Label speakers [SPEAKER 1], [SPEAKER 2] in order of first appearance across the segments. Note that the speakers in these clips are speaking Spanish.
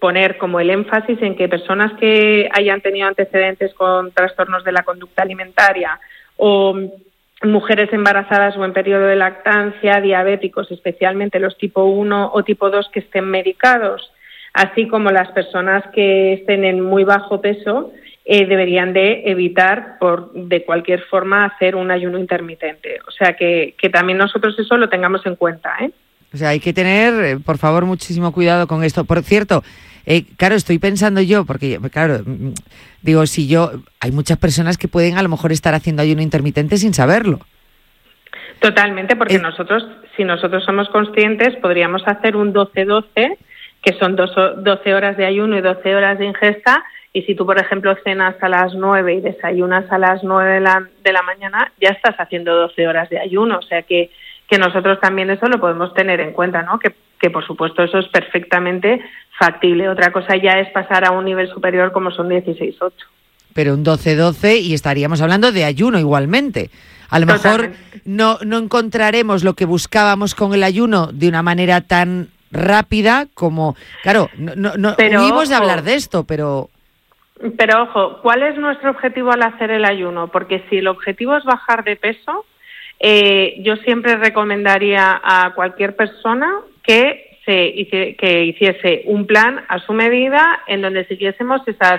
[SPEAKER 1] poner como el énfasis en que personas que hayan tenido antecedentes con trastornos de la conducta alimentaria o mujeres embarazadas o en periodo de lactancia, diabéticos, especialmente los tipo 1 o tipo 2 que estén medicados, así como las personas que estén en muy bajo peso, deberían de evitar de cualquier forma hacer un ayuno intermitente. O sea que también nosotros eso lo tengamos en cuenta, ¿eh?
[SPEAKER 2] O sea, hay que tener, por favor, muchísimo cuidado con esto. Por cierto, claro, estoy pensando yo, porque, claro, digo, hay muchas personas que pueden a lo mejor estar haciendo ayuno intermitente sin saberlo.
[SPEAKER 1] Totalmente, porque si nosotros somos conscientes, podríamos hacer un 12-12, que son 12 horas de ayuno y 12 horas de ingesta, y si tú, por ejemplo, cenas a las 9 y desayunas a las 9 de la mañana, ya estás haciendo 12 horas de ayuno, o sea que nosotros también eso lo podemos tener en cuenta, ¿no? Que por supuesto eso es perfectamente factible. Otra cosa ya es pasar a un nivel superior como son 16-8.
[SPEAKER 2] Pero un 12-12 y estaríamos hablando de ayuno igualmente. A lo mejor no encontraremos lo que buscábamos con el ayuno de una manera tan rápida como... Claro, no huimos de hablar de esto, pero...
[SPEAKER 1] Pero ojo, ¿cuál es nuestro objetivo al hacer el ayuno? Porque si el objetivo es bajar de peso... yo siempre recomendaría a cualquier persona que hiciese un plan a su medida en donde siguiésemos esas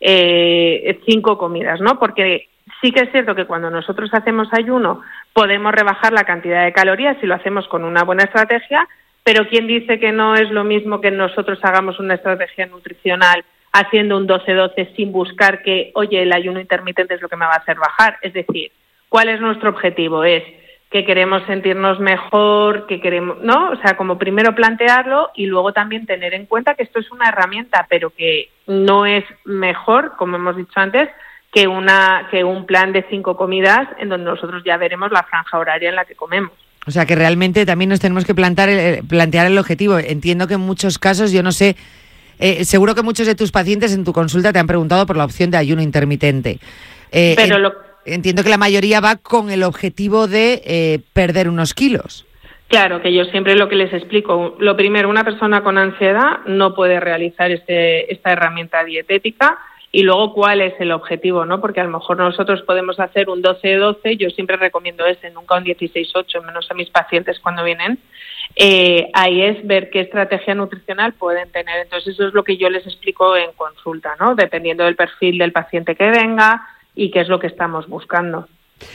[SPEAKER 1] 5 comidas, ¿no? Porque sí que es cierto que cuando nosotros hacemos ayuno podemos rebajar la cantidad de calorías si lo hacemos con una buena estrategia, pero ¿quién dice que no es lo mismo que nosotros hagamos una estrategia nutricional haciendo un 12-12 sin buscar que, oye, el ayuno intermitente es lo que me va a hacer bajar? Es decir, ¿cuál es nuestro objetivo? Es que queremos sentirnos mejor, que queremos, ¿no? O sea, como primero plantearlo y luego también tener en cuenta que esto es una herramienta, pero que no es mejor, como hemos dicho antes, que un plan de 5 comidas en donde nosotros ya veremos la franja horaria en la que comemos.
[SPEAKER 2] O sea, que realmente también nos tenemos que plantear el objetivo. Entiendo que en muchos casos, yo no sé, seguro que muchos de tus pacientes en tu consulta te han preguntado por la opción de ayuno intermitente. Entiendo que la mayoría va con el objetivo de perder unos kilos.
[SPEAKER 1] Claro, que yo siempre lo que les explico, lo primero, una persona con ansiedad no puede realizar esta herramienta dietética, y luego cuál es el objetivo, ¿no? Porque a lo mejor nosotros podemos hacer un 12-12, yo siempre recomiendo ese, nunca un 16-8, menos a mis pacientes cuando vienen. Ahí es ver qué estrategia nutricional pueden tener. Entonces eso es lo que yo les explico en consulta, ¿no? Dependiendo del perfil del paciente que venga y qué es lo que estamos buscando.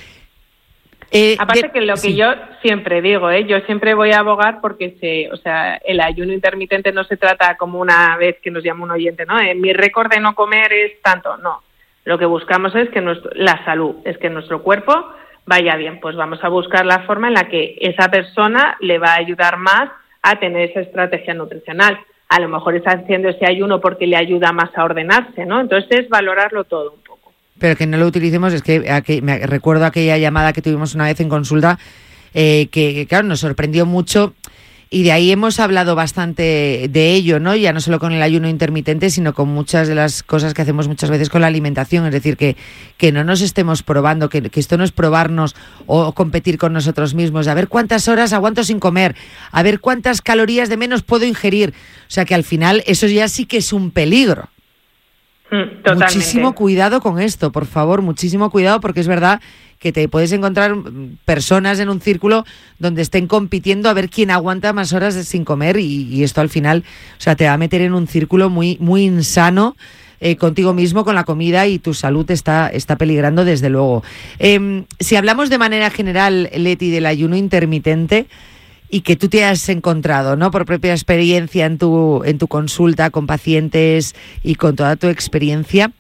[SPEAKER 1] Aparte que lo que yo siempre digo, yo siempre voy a abogar porque el ayuno intermitente no se trata como una vez que nos llama un oyente, ¿no? Mi récord de no comer es tanto, no. Lo que buscamos es que la salud, es que nuestro cuerpo vaya bien. Pues vamos a buscar la forma en la que esa persona le va a ayudar más a tener esa estrategia nutricional. A lo mejor está haciendo ese ayuno porque le ayuda más a ordenarse, ¿no? Entonces es valorarlo todo un poco.
[SPEAKER 2] Pero que no lo utilicemos, es que me recuerdo aquella llamada que tuvimos una vez en consulta, que claro, nos sorprendió mucho, y de ahí hemos hablado bastante de ello, ¿no? Ya no solo con el ayuno intermitente, sino con muchas de las cosas que hacemos muchas veces con la alimentación, es decir, que no nos estemos probando, que esto no es probarnos o competir con nosotros mismos, a ver cuántas horas aguanto sin comer, a ver cuántas calorías de menos puedo ingerir, o sea que al final eso ya sí que es un peligro.
[SPEAKER 1] Totalmente.
[SPEAKER 2] Muchísimo cuidado con esto, por favor, muchísimo cuidado, porque es verdad que te puedes encontrar personas en un círculo donde estén compitiendo a ver quién aguanta más horas sin comer, y esto al final, o sea, te va a meter en un círculo muy, muy insano contigo mismo, con la comida, y tu salud está peligrando desde luego. Si hablamos de manera general, Leti, del ayuno intermitente, y que tú te has encontrado, ¿no?, por propia experiencia en tu consulta con pacientes y con toda tu experiencia,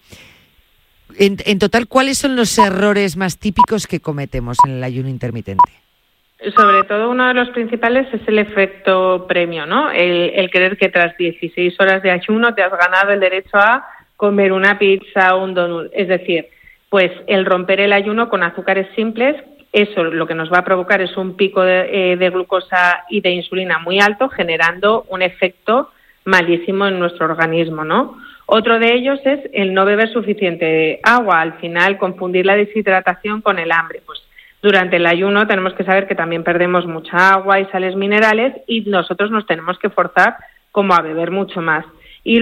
[SPEAKER 2] en total, ¿cuáles son los errores más típicos que cometemos en el ayuno intermitente?
[SPEAKER 1] Sobre todo uno de los principales es el efecto premio, ¿no? El creer que tras 16 horas de ayuno te has ganado el derecho a comer una pizza o un donut. Es decir, pues el romper el ayuno con azúcares simples, eso lo que nos va a provocar es un pico de glucosa y de insulina muy alto, generando un efecto malísimo en nuestro organismo, ¿no? Otro de ellos es el no beber suficiente agua. Al final, confundir la deshidratación con el hambre. Pues durante el ayuno tenemos que saber que también perdemos mucha agua y sales minerales, y nosotros nos tenemos que forzar como a beber mucho más.